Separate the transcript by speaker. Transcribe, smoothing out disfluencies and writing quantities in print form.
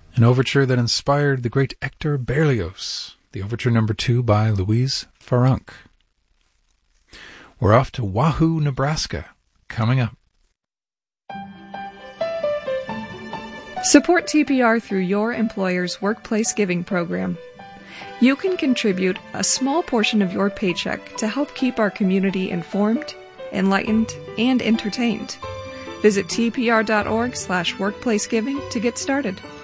Speaker 1: an overture that inspired the great Hector Berlioz, the Overture No. 2 by Louise Farunk. We're off to Wahoo, Nebraska, coming up.
Speaker 2: Support TPR through your employer's workplace giving program. You can contribute a small portion of your paycheck to help keep our community informed, enlightened, and entertained. Visit tpr.org/workplacegiving to get started.